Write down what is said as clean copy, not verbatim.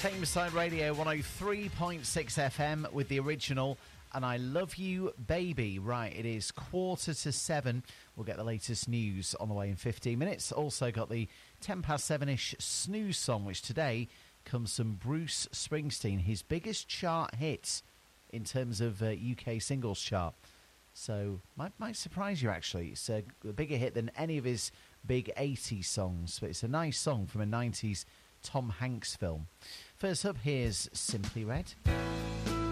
Tameside Radio 103.6 FM with the original And I Love You Baby. Right, it is 6:45. We'll get the latest news on the way in 15 minutes. Also got the 7:10-ish snooze song, which today comes from Bruce Springsteen, his biggest chart hit in terms of UK singles chart. So might surprise you, actually. It's a bigger hit than any of his big 80s songs, but it's a nice song from a 90s Tom Hanks film. First up, here's Simply Red.